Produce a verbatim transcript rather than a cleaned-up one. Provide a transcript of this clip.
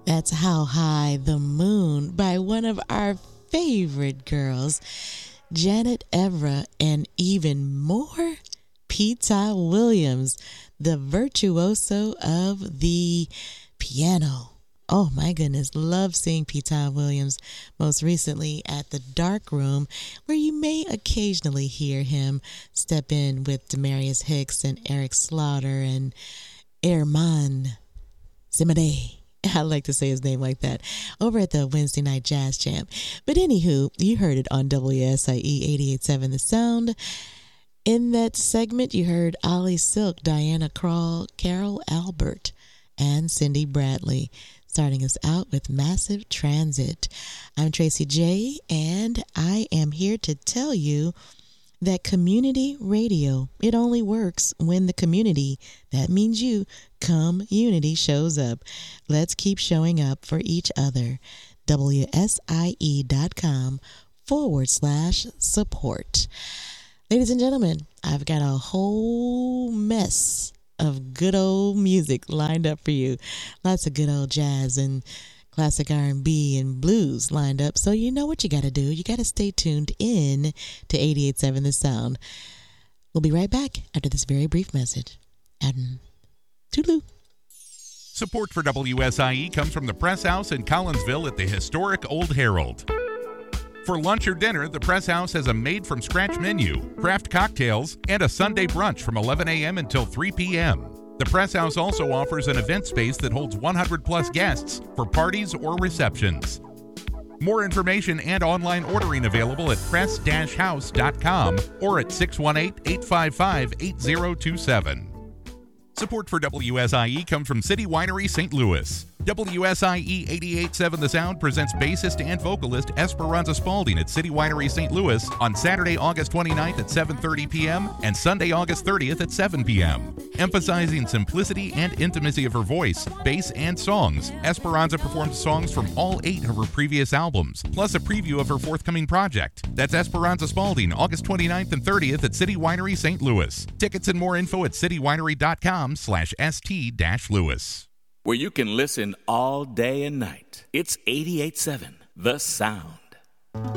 That's How High the Moon by one of our favorite girls, Janet Evra, and even more, Peter Williams, the virtuoso of the piano. Oh my goodness, love seeing Peter Williams most recently at the Dark Room, where you may occasionally hear him step in with Demarius Hicks and Eric Slaughter and Erman Zimade. I like to say his name like that, over at the Wednesday Night Jazz Jam. But anywho, you heard it on W S I E eighty-eight point seven The Sound. In that segment, you heard Ollie Silk, Diana Krall, Carol Albert, and Cindy Bradley, starting us out with Massive Transit. I'm Tracy J, and I am here to tell you that community radio, it only works when the community, that means you, community, shows up. Let's keep showing up for each other. W S I E dot com forward slash support. Ladies and gentlemen, I've got a whole mess of good old music lined up for you. Lots of good old jazz and classic R and B and blues lined up. So you know what you got to do. You got to stay tuned in to eighty-eight point seven The Sound. We'll be right back after this very brief message. And toodaloo. Support for W S I E comes from the Press House in Collinsville at the historic Old Herald. For lunch or dinner, the Press House has a made-from-scratch menu, craft cocktails, and a Sunday brunch from eleven a.m. until three p.m. The Press House also offers an event space that holds one hundred plus guests for parties or receptions. More information and online ordering available at press dash house dot com or at six one eight, eight five five, eight zero two seven. Support for W S I E comes from City Winery Saint Louis. W S I E eighty-eight point seven The Sound presents bassist and vocalist Esperanza Spalding at City Winery Saint Louis on Saturday, August twenty-ninth at seven thirty p.m. and Sunday, August thirtieth at seven p.m. Emphasizing simplicity and intimacy of her voice, bass, and songs, Esperanza performs songs from all eight of her previous albums, plus a preview of her forthcoming project. That's Esperanza Spalding, August twenty-ninth and thirtieth at City Winery Saint Louis. Tickets and more info at citywinery dot com slash st dash louis. Where you can listen all day and night. It's eighty-eight point seven The Sound.